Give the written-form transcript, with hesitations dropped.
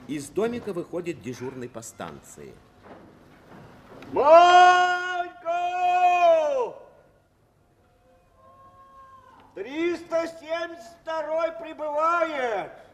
Из домика выходит дежурный по станции. Манька! 372-й прибывает.